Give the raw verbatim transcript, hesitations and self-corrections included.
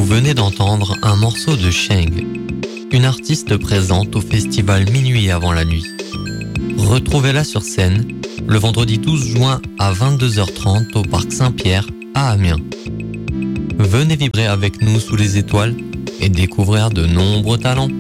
venez d'entendre un morceau de Sheng, une artiste présente au festival Minuit avant la nuit. Retrouvez-la sur scène le vendredi douze juin à vingt-deux heures trente au Parc Saint-Pierre à Amiens. Venez vibrer avec nous sous les étoiles et découvrir de nombreux talents.